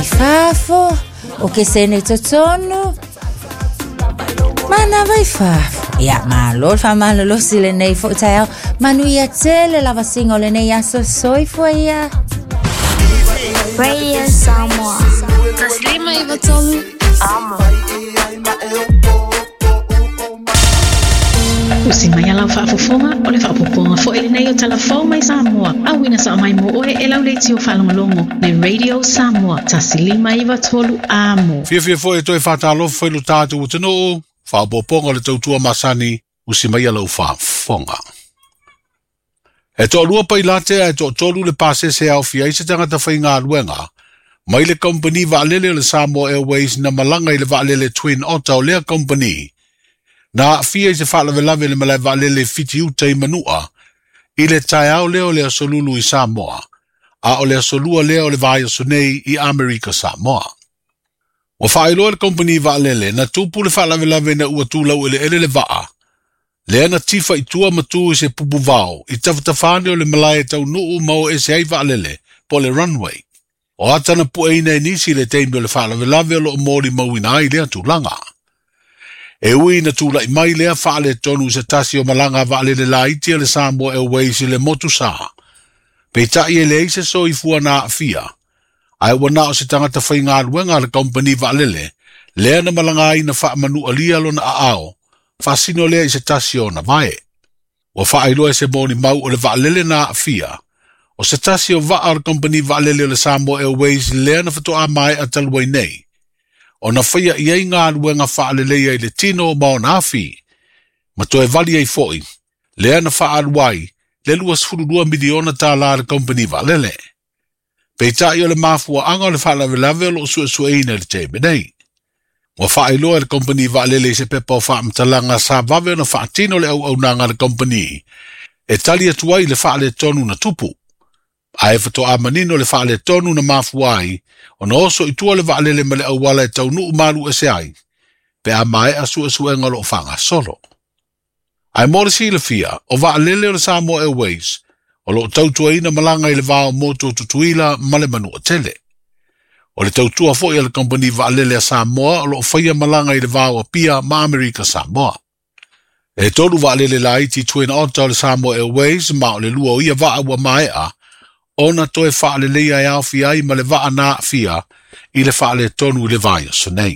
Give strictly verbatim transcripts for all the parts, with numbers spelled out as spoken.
fafo, o ke sene totonu. Mana vai fafo. Ya malo, fa malo lo sile nei fo tau. Manu ia tele lava singole nei aso soi fo ia. Radio Samoa. Taslima iva tolu. Amo. Usi mai ala whaafofonga o le whaapoponga fo ele nei o talafau mai Samoa. Awina sa mai mo oe e lau leiti o whalongolongo le Radio Samoa. Tasilima iwa tolu amo. Fia fia fo e toi whatalo fo ilu tātu o tino whaapoponga le tautua masani usi mai ala u whaafonga. E to lua pai latea e to tolu le pase se au fia i se tangata whai ngā luenga. Mai le company waalele le Samoa Airways na malanga i le waalele Twin Otter o lea company. Na fia i se whaalawe lawe le malai waalele fiti uta i manua. I le tai au leo lea solulu i Samoa. A o lea solua leo le vaya sunei i Amerika Samoa. Wa whaeloa le company waalele na tupu le whaalawe lawe na ua tūlau ele ele le waa. Lea na tifa i tua matu i se pupu vau. I tawhatawhane o le malai e tau nuu mau e se ai waalele po le runway. O atana pu eina e nisi le teimio le whaalawe lawe lo o mori mau ina ai lea tūlanga. E ui na tūla i mai lea whaale tonu se tasi o malanga waale le laitia le Samoa Airways i le motu saa. Pei tai e le eise so i fua na fia. Ai wana o se tangata whai ngā ruenga le company waalele, lea na malanga ai na wha manu alia lo na aao, whasino lea i se tasi o na vae. Wa whaeloa e se moni mau o le waalele na fia. O se tasi o waa le company waalele o le Samoa Airways lea na whatoa mai a taluai nei. O na whaia i ei ngā ruenga whaalelea i le tino o mao na afi. Ma toe vali ei foi. Lea na whaaruai, le luas fururua miliona tā la le company waalele. Pei tai o le mafua anga o le whaalawe lawe lo sua sua ina le teime nei. Wa whaeloa le company waalele i se pepa o whaamtalanga sa wawe o na whaatino le au au nanga le company. E tali atuai le whaale tonu na tupu. Ai fato a manino le whaale tonu na mafuai, o na oso i tua le waalele ma le awala e tau nuu maru e se ai, pe a mai a sua sua ngalo o whanga solo. Ai mora si le fia, o waalele o le Samoa Airways, o lo tautua ina malanga i le vao moto tutuila ma le manu o tele. O le tautua fo i le company waalele a Samoa, o lo whaia malanga i le vao a pia ma Amerika Samoa. E tolu waalele la iti Twin Otter le Samoa Airways, ma o le lua o ia waa ua mai a, ona toe whaale leia e au fia i ma le waa na fia i le whaale tonu le vaya sonei.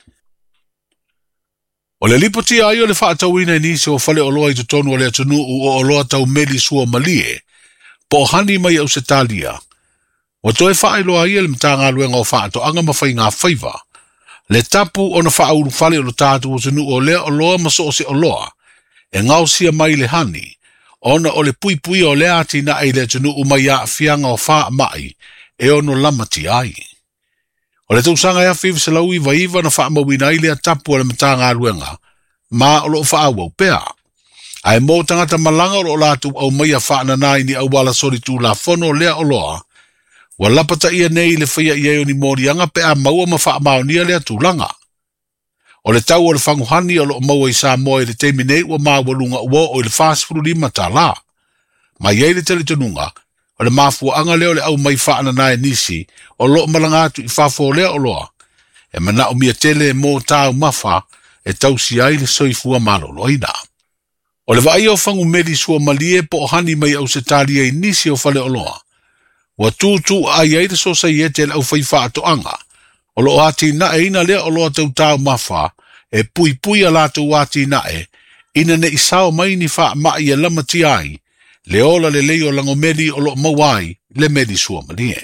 O le lipoti ai o le wha tauina i nisi o whale o loa i tu tonu o le atunu u o loa tau meli sua malie, po hani mai au se talia. O toe whae loa i e le mtanga luenga o wha to anga mawhai ngā whaiva. Le tapu o na wha uru whale o lo tātu o tunu o lea o loa maso o se o loa, e ngau sia mai le hani, ona o le pui pui o le ati na e le tunu umai a fianga o wha mai, e ono lamati ai. O le tausanga ea whiw se lau i waiva na wha mawina i lea tapu o le matanga ruenga, ma o lo wha awau pea. Ai mō tangata malanga o lo latu au mai a wha na nai ni au wala sori tū la fono lea o loa, wa lapata ia nei le whaia i eo ni morianga pea maua ma wha mao nia lea tūlanga. O le tau o le whanguhani o lo maua i Samoa i le teimi nei ua maa walunga ua o le whaasfuru lima tā la. Ma iei le tele tununga, o le mafua anga leo le au mai whaana nae nisi, o lo malanga atu i whafo lea o loa. E mana o mia tele e mō tāu mawha, e tau si ai le soifua malo loina. O le vai o whangu meri sua malie po o hani mai au se talia i nisi o whale o loa. Wa tūtū ai ai le sosa i e te le au whaifa ato anga. O lo ati na e ina lea o loa tau tau mawha, e pui pui a lātou ati na e, ina ne isao mai ni wha mai e lamati ai, le ola le leo lango meri o lo mawai, le meri sua manie.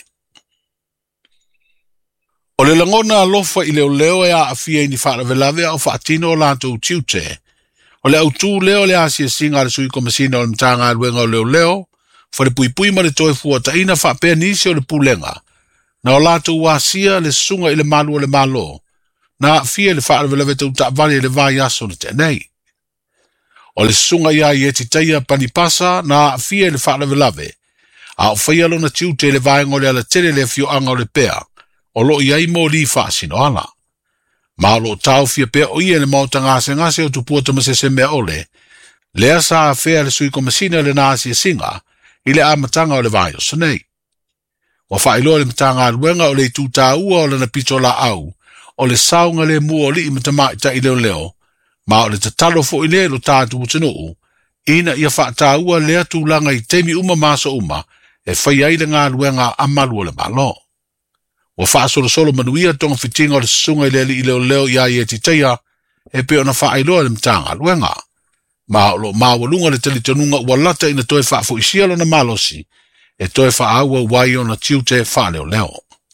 O le langona alofa i leo leo e a afia ni wha ravelave au wha atino o lātou tiute, o le au tū leo le asia singa le sui komasina o le mtanga aluenga o leo leo, fa le pui pui ma le toe fua ta ina wha pea nisi o le pulenga, na o lātou wasia le sunga i le malu o le malo, na fia le whaare vela vetu ta vali le vai aso le tenei. O le sunga ia i eti taia panipasa, na fia le whaare vela ve, a o whaia lo na tiute le vai ngole ala tere le fio anga o le pea, o lo iai mo li whaasino ala. Ma o lo tau fia pea o ia le mauta ngase ngase o tupuata masese mea ole, le asa a fea le sui komasina le nasi singa, i le amatanga o le vai o sanei. Wa whaeloa le matanga luenga o le tuta ua o le na pitola au, o le saunga le mua o li i matama i ta i leo leo, ma o le tatalo fo i le lo tātu utanuu, ina ia whaata ua lea tūlanga i teimi uma masa uma, e whai aile ngā luenga amalu o le malo. Wa whaasolo solo manuia tonga fitinga o le sunga i le li i leo leo i ai e titeia, e pe ona whaeloa le matanga luenga. Ma o lo mawalunga le talitonunga ua lata ina toe whaafo isia lo na malosi, e toe whaaua wai o na tiute whaleo leo.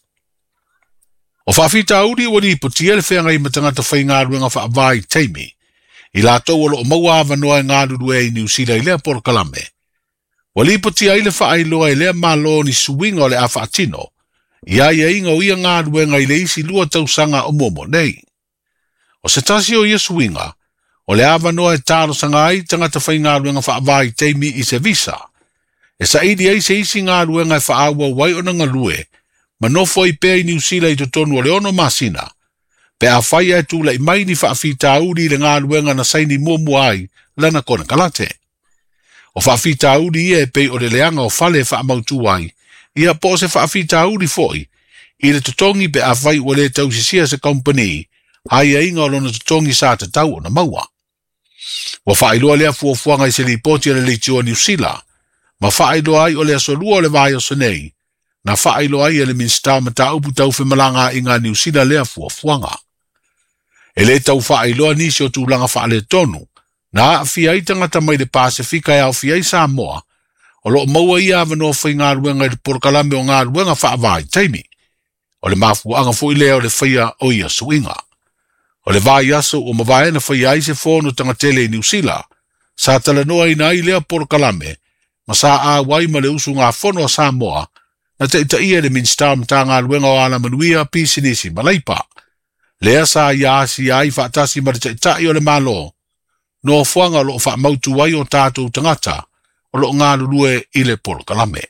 O whaafita auri ua ni potia le whenga i matangata whai ngā ruenga whaavai teimi, i la tau o lo maua awa noa ngā rurue i New Zealand i lea Port Kalame. Wa li potia i le whaailoa i lea malo ni suwinga o le a whaatino, i ai e inga o ia ngā ruenga i le isi lua tausanga o momo nei. O se tasi o ia suwinga, o le awa noa e tāro sanga ai tangata whai ngā ruenga whaavai teimi i se visa, e sa idi ai se isi ngā ruenga e whaaua wai o na ngalue, ma nofo i pēi New Zealand i to tonu o le ono masina, pe a whai e tūla i mai ni whaafita auri le ngā ruenga na saini muamu ai lana kona kalate. O whaafita auri ia e pei o le leanga o whale e whaamautu ai, ia po se whaafita auri foi, i le tutongi pe a whai o le tausisia se company, hai a inga o lona tutongi sa te tau o na maua. Wa whaailoa lea fuafuanga i se li poti le leitio New Zealand, ma whaailoa ai o le asolua o le vai o sonei, na whaailoa ai e le minstau ma ta upu tau whemalanga i ngā New Zealand lea fuafuanga. E le tau whaailoa nisi o tūlanga whaale tonu, na a fia i tangata mai le Pasifika e au fia i Samoa, o lo maua i awa no whai ngā ruenga i le Port Kalame o ngā ruenga whaavai teimi, o le mafuanga fo i lea o le whaia o ia suinga. O le vai aso o mawai na whai ai se whono tangatele i New Zealand, sa tala noa i nai lea Port Kalame, ma sa a wai ma le usu ngā whono a Samoa, na te ita ia le minstau mta ngā ruenga o ala manuia pisinisi malaipa. Lea sa ia asi ai whaatasi ma te ita i o le malo, no whuanga lo wha mautu wai o tātou tangata, o lo ngā lulue i le Port Kalame.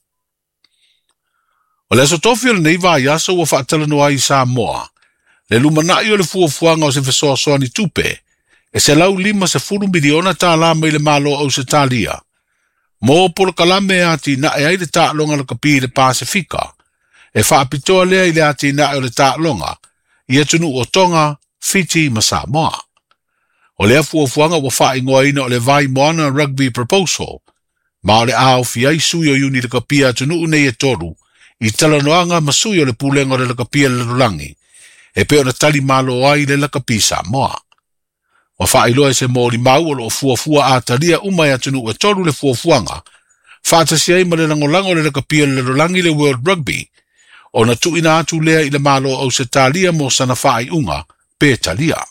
O le aso tofi o le nei vai aso o whaatala noa i Samoa, le lumanai o le fuafuanga o se fesoa soa ni tupe, e se lau lima se furu miliona tā lama i le malo au se talia. Mo Port Kalame ati na e ai le tālonga le kapi le Pasifika, e whaapitoa lea i le ati na e le tālonga, i atunu o Tonga, Fiji, ma Samoa. O lea fuafuanga wa wha ingoa ina o le vai moana rugby proposal, ma o le ao fiai sui o uni le kapi atunu unei e toru, i talanoanga ma sui o le pulenga le kapi le lulangi, e pe ona tali malo ai le lakapi Samoa. Wa whaailoa e se mōri mau o lo fuafua a talia umai atunu e toru le fuafuanga, whaatasi ai ma le langolango le lakapi le lulangi le World Rugby, o na tuina atu lea i le malo au se talia mo sana whaai unga, pe talia.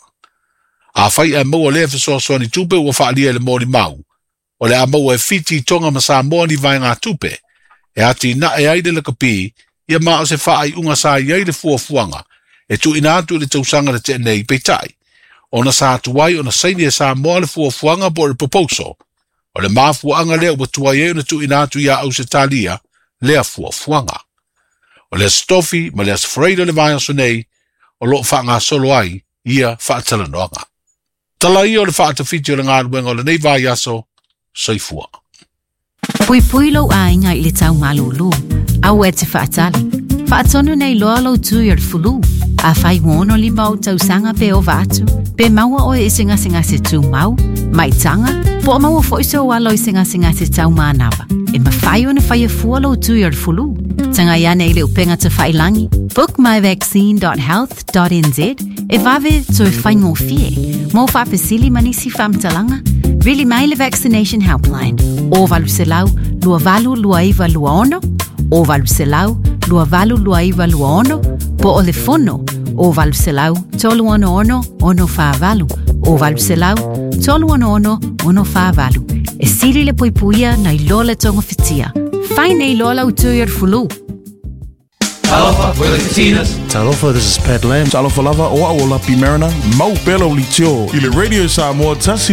A whai e maua lea fisoa soani tupe ua whaalia le mōri mau, o le a maua e fiti tonga ma Samoa ni vai ngā tupe, e ati na e ai le lakapi, ia maa se whaai unga sa iai le fuafuanga, e tu ina atu le tausanga le te nei peitai. O na sa tuai o na saini e Samoa le fuafuanga po le proposal, o le mafuanga lea ua tuai e o na tu ina atu ia au se talia lea fuafuanga. O le stofi ma le asfreida le vai aso nei, o lo whaanga solo ai ia whaatala noanga. Tala ia o le whaatawhiti o le ngā ruenga o le nei vai aso, saifua. Pui pui lau a inga i le tau malulu, au e te whaatali. Whaatonu nei loa lau tū i ar fulu, a whai wono li mau tau sanga pe o vātu, pe maua o e singa singa se tū mau, mai tanga, po a maua foiso o alo i singa singa se tau mānawa, e ma whai o na whai a fua lau tū i ar fulu. Tanga ia nei le upenga te whai langi, book my vaccine dot health dot n z, e vave to e whai ngō fie, mō whapesili manisi whamtalanga, really mai le vaccination helpline, o valu se lau, lua valu lua iwa lua ono, o valu se lau, lua valu lua iwa lua ono, po o le fono, o valu se lau, tolu ono ono, ono wha valu, o valu se lau, tolu ono ono, ono wha valu, e siri le poipuia na i lola tonga fitia, whai nei lola utui ar fulu. Talofa, we're the Katinas. Talofa, this is Pat Lamb. Talofa lava, o a o lapi marina, mau pelo li tio. I le Radio Samoa tasi